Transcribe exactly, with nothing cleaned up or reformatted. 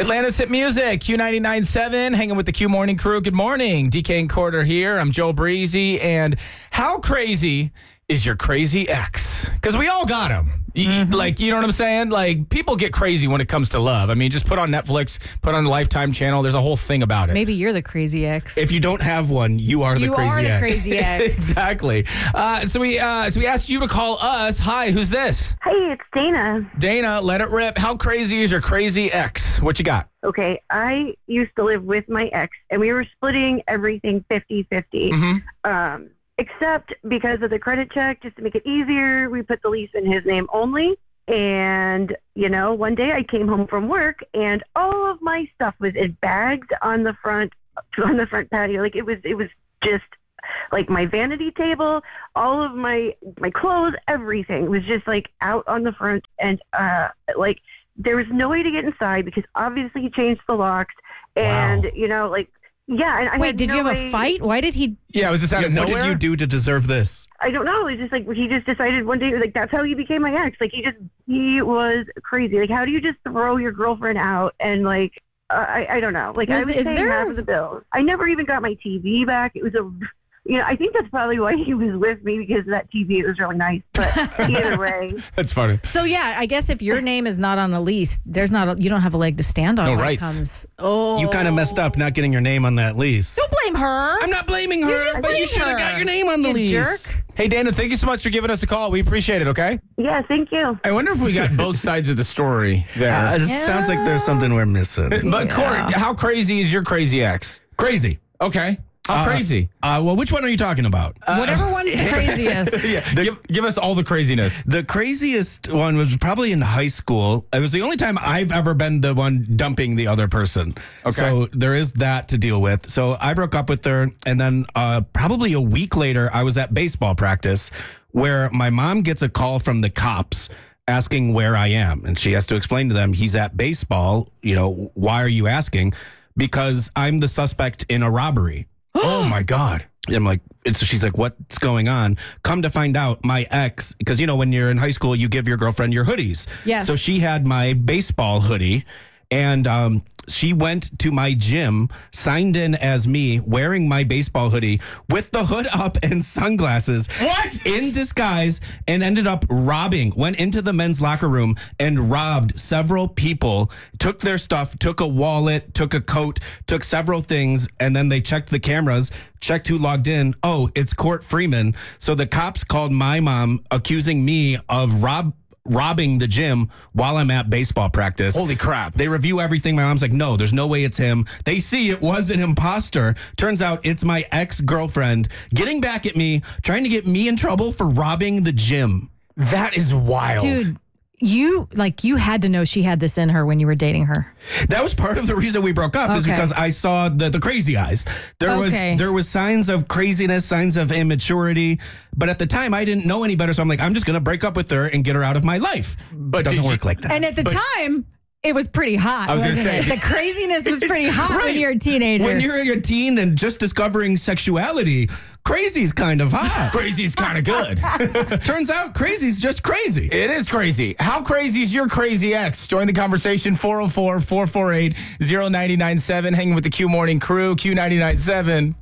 Atlanta's Hit Music, Q ninety-nine point seven, hanging with the Q Morning Crew. Good morning. D K and Quarter here. I'm Joe Breezy. And how crazy is your crazy ex? Because we all got them. Mm-hmm. Like, you know what I'm saying? Like, people get crazy when it comes to love. I mean, just put on Netflix, put on the Lifetime channel. There's a whole thing about it. Maybe you're the crazy ex. If you don't have one, you are the you crazy are the ex. crazy ex. Exactly. Uh, so we uh, so we asked you to call us. Hi, who's this? Hey, it's Dana. Dana, let it rip. How crazy is your crazy ex? What you got? Okay, I used to live with my ex, and we were splitting everything fifty-fifty. Mm-hmm. Um, except because of the credit check, just to make it easier, we put the lease in his name only. And, you know, one day I came home from work, and all of my stuff was in bags on the front on the front patio. Like, it was it was just like my vanity table, all of my my clothes, everything was just like out on the front, and uh, like there was no way to get inside because obviously he changed the locks, and Wow. you know, like yeah. And I Wait, had did no you have way- a fight? Why did he? Yeah, was this out Yeah, of what nowhere? did you do to deserve this? I don't know. It's just like he just decided one day, like that's how he became my ex. Like he just he was crazy. Like how do you just throw your girlfriend out and like uh, I I don't know. Like Was- I was is paying there- half of the bills. I never even got my T V back. It was a you know I think that's probably why he was with me because of that T V. It was really nice. But either way, That's funny. So yeah, I guess if your name is not on a lease, there's not a, you don't have a leg to stand on No when rights. it comes. Oh, You kind of messed up not getting your name on that lease. Don't blame her. I'm not blaming her, just but you blame should have her. got your name on the You lease. jerk. Hey, Dana, thank you so much for giving us a call. We appreciate it, okay? yeah. Thank you. I wonder if we got both sides of the story there. Uh, it Yeah. sounds like there's something we're missing. but, Court, how crazy is your crazy ex? Crazy. Okay. How Uh, crazy? Uh, well, which one are you talking about? Whatever one's the craziest. Yeah, give, give us all the craziness. The craziest one was probably in high school. It was the only time I've ever been the one dumping the other person. Okay. So there is that to deal with. So I broke up with her, and then uh, probably a week later, I was at baseball practice where my mom gets a call from the cops asking where I am. And she has to explain to them, he's at baseball. You know, why are you asking? Because I'm the suspect in a robbery. Oh, my God. I'm like, and so she's like, what's going on? Come to find out, my ex, because, you know, when you're in high school, you give your girlfriend your hoodies. Yes. So she had my baseball hoodie, and um, she went to my gym, signed in as me, wearing my baseball hoodie with the hood up and sunglasses. What? In disguise, and ended up robbing, went into the men's locker room and robbed several people, took their stuff, took a wallet, took a coat, took several things, and then they checked the cameras, checked who logged in. Oh, it's Court Freeman. So the cops called my mom accusing me of rob robbing the gym while I'm at baseball practice. Holy crap. They review everything. My mom's like, no, there's no way it's him. They see it was an imposter. Turns out it's my ex-girlfriend getting back at me, trying to get me in trouble for robbing the gym. That is wild. Dude, you like you had to know she had this in her when you were dating her. That was part of the reason we broke up is Okay. because I saw the, the crazy eyes. There Okay. was there was signs of craziness, signs of immaturity. But at the time, I didn't know any better. So I'm like, I'm just going to break up with her and get her out of my life. But it doesn't did you- work like that. And at the time, it was pretty hot. I was gonna wasn't say- it? The craziness was pretty hot when Right. you're a teenager. When you're a teen and just discovering sexuality, crazy's kind of hot. Crazy's kind of good. Turns out crazy's just crazy. It is crazy. How crazy is your crazy ex? Join the conversation, four oh four, four four eight, oh nine nine seven. Hanging with the Q Morning Crew, Q ninety-nine point seven.